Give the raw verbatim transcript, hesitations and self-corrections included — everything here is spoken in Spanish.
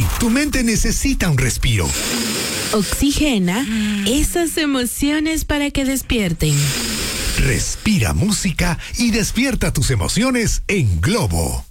Sí, tu mente necesita un respiro. Oxigena esas emociones para que despierten. Respira música y despierta tus emociones en Globo.